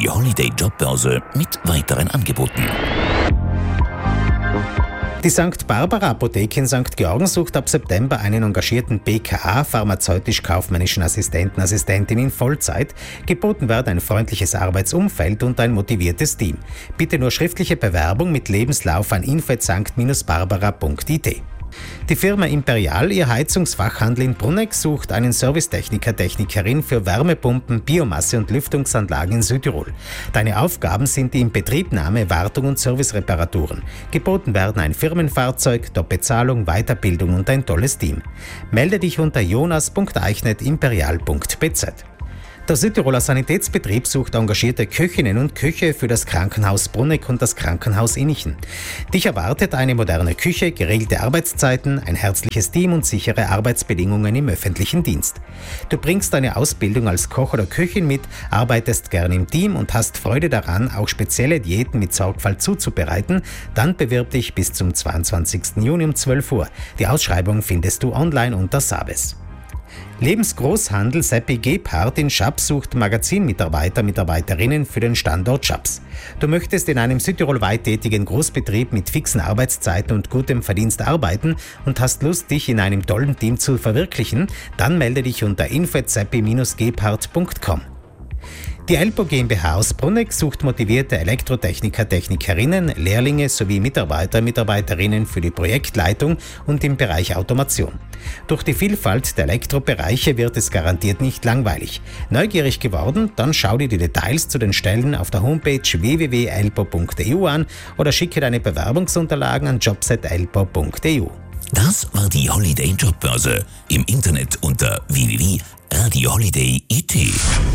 die Holiday Jobbörse mit weiteren Angeboten. Die St. Barbara Apotheke in St. Georgen sucht ab September einen engagierten BKA, pharmazeutisch-kaufmännischen Assistentin in Vollzeit. Geboten wird ein freundliches Arbeitsumfeld und ein motiviertes Team. Bitte nur schriftliche Bewerbung mit Lebenslauf an info@sankt-barbara.it. Die Firma Imperial, ihr Heizungsfachhandel in Brunegg, sucht einen Servicetechniker/Technikerin für Wärmepumpen, Biomasse und Lüftungsanlagen in Südtirol. Deine Aufgaben sind die Inbetriebnahme, Wartung und Servicereparaturen. Geboten werden ein Firmenfahrzeug, Top-Bezahlung, Weiterbildung und ein tolles Team. Melde dich unter jonas.eichnet-imperial.bz. Der Südtiroler Sanitätsbetrieb sucht engagierte Köchinnen und Köche für das Krankenhaus Brunegg und das Krankenhaus Innichen. Dich erwartet eine moderne Küche, geregelte Arbeitszeiten, ein herzliches Team und sichere Arbeitsbedingungen im öffentlichen Dienst. Du bringst deine Ausbildung als Koch oder Köchin mit, arbeitest gern im Team und hast Freude daran, auch spezielle Diäten mit Sorgfalt zuzubereiten, dann bewirb dich bis zum 22. Juni um 12 Uhr. Die Ausschreibung findest du online unter Sabes. Lebensgroßhandel Seppi Gebhardt in Schaps sucht Mitarbeiterinnen für den Standort Schaps. Du möchtest in einem südtirolweit tätigen Großbetrieb mit fixen Arbeitszeiten und gutem Verdienst arbeiten und hast Lust, dich in einem tollen Team zu verwirklichen? Dann melde dich unter info@seppi-gebhardt.com. Die Elpo GmbH aus Brunegg sucht motivierte Elektrotechniker, Technikerinnen, Lehrlinge sowie Mitarbeiterinnen für die Projektleitung und im Bereich Automation. Durch die Vielfalt der Elektrobereiche wird es garantiert nicht langweilig. Neugierig geworden? Dann schau dir die Details zu den Stellen auf der Homepage www.elpo.eu an oder schicke deine Bewerbungsunterlagen an jobs@elpo.eu. Das war die Holiday Jobbörse. Im Internet unter www.radioholiday.it.